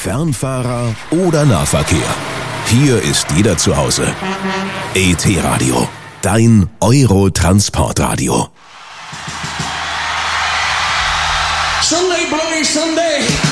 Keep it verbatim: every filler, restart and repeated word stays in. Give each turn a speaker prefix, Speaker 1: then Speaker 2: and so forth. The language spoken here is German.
Speaker 1: Fernfahrer oder Nahverkehr. Hier ist jeder zu Hause. E T-Radio, dein Euro-Transportradio.
Speaker 2: Sunday, bloody Sunday.